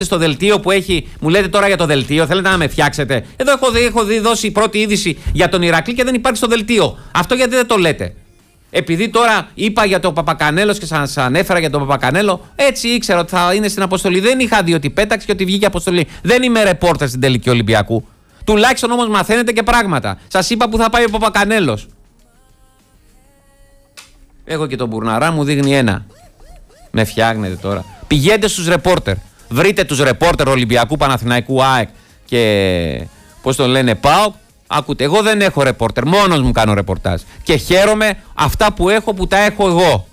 στο δελτίο που έχει. Μου λέτε τώρα για το δελτίο, θέλετε να με φτιάξετε? Εδώ έχω δώσει πρώτη είδηση για τον Ηρακλή και δεν υπάρχει στο δελτίο. Αυτό γιατί δεν το λέτε? Επειδή τώρα είπα για τον Παπακανέλο και σας ανέφερα για τον Παπακανέλο, έτσι ήξερα ότι θα είναι στην αποστολή. Δεν είχα δει ότι πέταξε και ότι βγήκε αποστολή. Δεν είμαι ρεπόρτερ στην τελική Ολυμπιακού. Τουλάχιστον όμως μαθαίνετε και πράγματα. Σας είπα που θα πάει ο Παπακανέλος. Έχω και τον Μπουρναρά, μου δείχνει ένα. Με φτιάχνετε τώρα. Πηγαίνετε στους ρεπόρτερ. Βρείτε τους ρεπόρτερ Ολυμπιακού, Παναθηναϊκού, ΑΕΚ και πώς το λένε, ΠΑΟΚ. Ακούτε, εγώ δεν έχω ρεπόρτερ, μόνος μου κάνω ρεπορτάζ. Και χαίρομαι αυτά που έχω που τα έχω εγώ.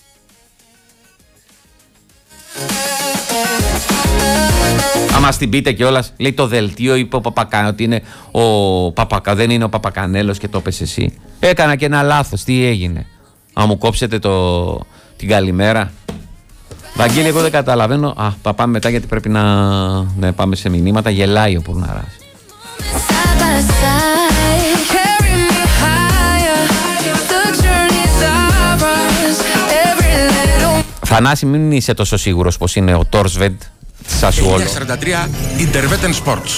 Άμα στην πείτε κιόλας, λέει το δελτίο, είπε ο Παπακανέλος, ότι είναι δεν είναι ο Παπακανέλος και το έπες εσύ. Έκανα και ένα λάθος, τι έγινε? Αν μου κόψετε την καλημέρα. Βαγγέλη, εγώ δεν καταλαβαίνω. Θα πάμε μετά γιατί πρέπει να πάμε σε μηνύματα. Γελάει ο Πουρναράς. Θανάση, μην είσαι τόσο σίγουρος πως είναι ο Τόρσβεντ Σασουόλο. 43 Intervetten Sports.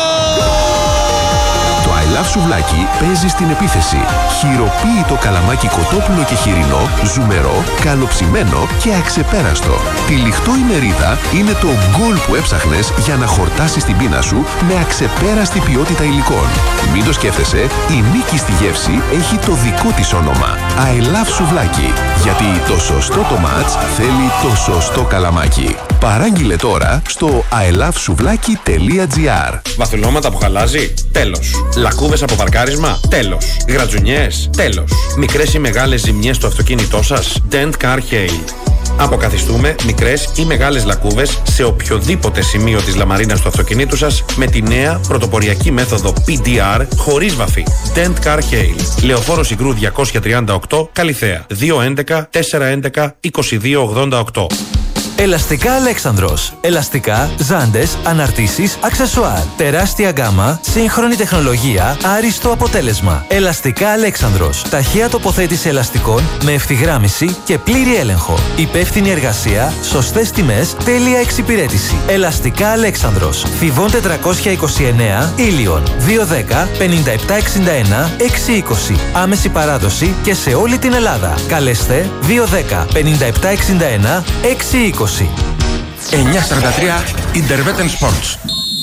Το I Love Σουβλάκι παίζει στην επίθεση. Χειροποίητο καλαμάκι κοτόπουλο και χοιρινό, ζουμερό, καλοψημένο και αξεπέραστο. Τυλιχτό η μερίδα είναι το γκολ που έψαχνες για να χορτάσεις την πείνα σου με αξεπέραστη ποιότητα υλικών. Μην το σκέφτεσαι, η νίκη στη γεύση έχει το δικό της όνομα. I Love Σουβλάκι. Γιατί το σωστό το μάτς θέλει το σωστό καλαμάκι. Παράγγειλε τώρα στο ilovesuvlaki.gr. Βαθυλώματα που χαλάζει? Τέλος. Λακκούβες από παρκάρισμα? Τέλος. Γρατζουνιές? Τέλος. Μικρές ή μεγάλες ζημιές στο αυτοκίνητό σας? Dent Car Hail. Αποκαθιστούμε μικρές ή μεγάλες λακκούβες σε οποιοδήποτε σημείο της λαμαρίνας του αυτοκινήτου σας με τη νέα πρωτοποριακή μέθοδο PDR χωρίς βαφή. Dent Car Hail. Λεωφόρο Συγκρού 238, Καλιθέα. 211 411 2288. Ελαστικά Αλέξανδρος. Ελαστικά, ζάντες, αναρτήσεις, αξεσουάρ. Τεράστια γκάμα, σύγχρονη τεχνολογία, άριστο αποτέλεσμα. Ελαστικά Αλέξανδρος. Ταχεία τοποθέτηση ελαστικών με ευθυγράμμιση και πλήρη έλεγχο. Υπεύθυνη εργασία, σωστές τιμές, τέλεια εξυπηρέτηση. Ελαστικά Αλέξανδρος. Θηβών 429, Ήλιον. 210 5761 620. Άμεση παράδοση και σε όλη την Ελλάδα. Καλέστε 210 5761 620. 943 Intervetten Sports.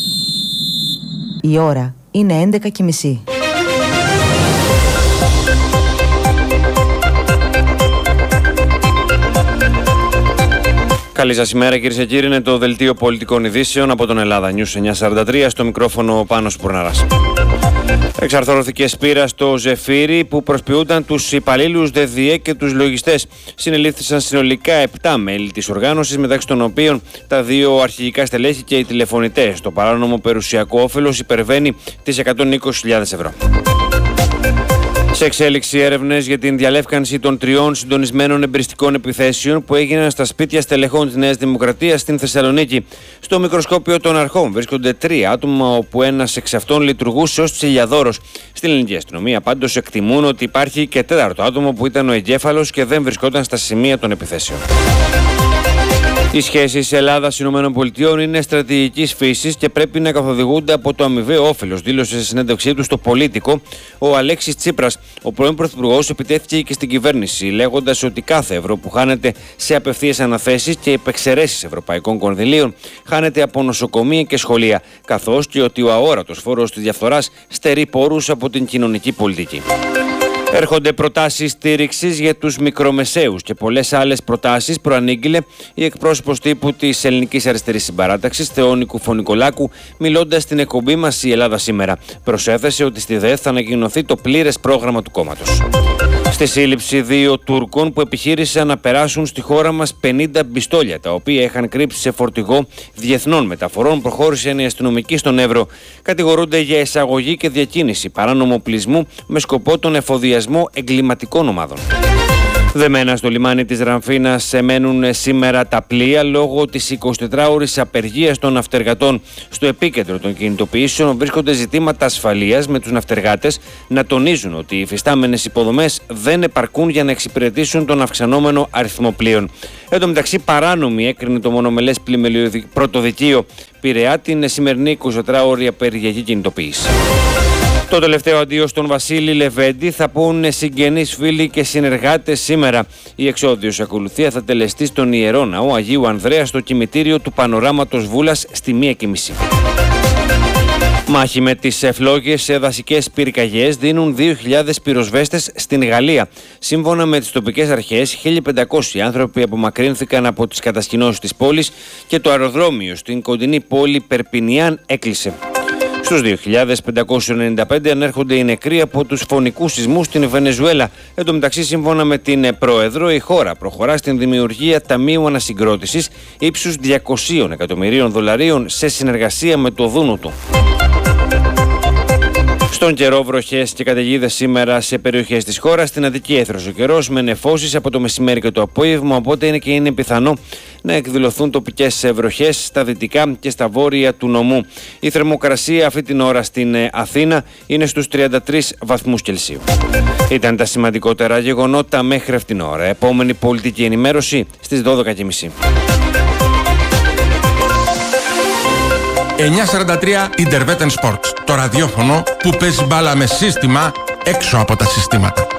Η ώρα είναι 11:30. Καλή σας ημέρα κυρίες και κύριοι, είναι το Δελτίο Πολιτικών Ειδήσεων από τον Ελλάδα News 943, στο μικρόφωνο Πάνος Πουρναράς. Εξαρθρώθηκε σπήρα στο Ζεφύρι που προσποιούνταν τους υπαλλήλους ΔΔΕ και τους λογιστές. Συνελήφθησαν συνολικά 7 μέλη της οργάνωσης, μεταξύ των οποίων τα 2 αρχηγικά στελέχη και οι τηλεφωνητές. Το παράνομο περιουσιακό όφελος υπερβαίνει τις 120.000 ευρώ. Σε εξέλιξη έρευνες για την διαλεύκανση των 3 συντονισμένων εμπριστικών επιθέσεων που έγιναν στα σπίτια στελεχών της Νέας Δημοκρατίας στην Θεσσαλονίκη. Στο μικροσκόπιο των αρχών βρίσκονται 3 άτομα, όπου ένας εξ αυτών λειτουργούσε ως τσιλιαδόρος. Στην ελληνική αστυνομία πάντως εκτιμούν ότι υπάρχει και 4ο άτομο που ήταν ο εγκέφαλος και δεν βρισκόταν στα σημεία των επιθέσεων. Οι σχέσεις Ελλάδα-ΗΠΑ είναι στρατηγικής φύσης και πρέπει να καθοδηγούνται από το αμοιβαίο όφελος, δήλωσε σε συνέντευξή του στο Πολίτικο ο Αλέξης Τσίπρας. Ο πρώην Πρωθυπουργός επιτέθηκε και στην κυβέρνηση, λέγοντας ότι κάθε ευρώ που χάνεται σε απευθείας αναθέσεις και επεξαιρέσεις ευρωπαϊκών κονδυλίων χάνεται από νοσοκομεία και σχολεία, καθώς και ότι ο αόρατος φόρος της διαφθοράς στερεί πόρους από την κοινωνική πολιτική. Έρχονται προτάσεις στήριξης για τους μικρομεσαίους και πολλές άλλες προτάσεις, προανήγγειλε η εκπρόσωπος τύπου της Ελληνικής Αριστερής Συμπαράταξης, Θεόνικου Φωνικολάκου, μιλώντας στην εκπομπή μας Η Ελλάδα Σήμερα. Προσέθεσε ότι στη ΔΕΘ θα ανακοινωθεί το πλήρες πρόγραμμα του κόμματος. Στη σύλληψη 2 Τούρκων που επιχείρησαν να περάσουν στη χώρα μας 50 πιστόλια, τα οποία είχαν κρύψει σε φορτηγό διεθνών μεταφορών, προχώρησαν οι αστυνομικοί στον Εύρο. Κατηγορούνται για εισαγωγή και διακίνηση παράνομου οπλισμού με σκοπό τον εφοδιασμό εγκληματικών ομάδων. Δεμένα στο λιμάνι της Ραμφίνας μένουν σήμερα τα πλοία λόγω της 24ωρης απεργίας των ναυτεργατών. Στο επίκεντρο των κινητοποιήσεων βρίσκονται ζητήματα ασφαλείας, με τους ναυτεργάτες να τονίζουν ότι οι υφιστάμενες υποδομές δεν επαρκούν για να εξυπηρετήσουν τον αυξανόμενο αριθμό πλοίων. Εν τω μεταξύ, παράνομη έκρινε το μονομελές πρωτοδικείο Πειραιά την σημερινή 24ωρη απεργιακή κινητοποίηση. Το τελευταίο αντίο στον Βασίλη Λεβέντη θα πούν συγγενείς, φίλοι και συνεργάτες σήμερα. Η εξόδιος ακολουθία θα τελεστεί στον Ιερό Ναό Αγίου Ανδρέα στο κημητήριο του Πανοράματος Βούλας στη 1:30. Μάχη με τις φλόγες σε δασικές πυρκαγιές δίνουν 2.000 πυροσβέστες στην Γαλλία. Σύμφωνα με τις τοπικές αρχές, 1.500 άνθρωποι απομακρύνθηκαν από τις κατασκηνώσεις της πόλης και το αεροδρόμιο στην κοντινή πόλη Περπινιάν έκλεισε. Στους 2.595 ανέρχονται οι νεκροί από τους φωνικούς σεισμούς στην Βενεζουέλα. Εν τω μεταξύ, σύμφωνα με την Πρόεδρο, η χώρα προχωρά στην δημιουργία ταμείου ανασυγκρότησης ύψους $200 εκατομμυρίων σε συνεργασία με το Δούνο του. Στον καιρό, βροχές και καταιγίδες σήμερα σε περιοχές της χώρας. Στην Αττική έθρωσε ο καιρός με νεφώσεις από το μεσημέρι και το απόγευμα, οπότε είναι πιθανό να εκδηλωθούν τοπικές βροχές στα δυτικά και στα βόρεια του νομού. Η θερμοκρασία αυτή την ώρα στην Αθήνα είναι στους 33 βαθμούς Κελσίου. Ήταν τα σημαντικότερα γεγονότα μέχρι αυτήν την ώρα. Επόμενη πολιτική ενημέρωση στις 12:30. 943 Interveten Sports, το ραδιόφωνο που παίζει μπάλα με σύστημα έξω από τα συστήματα.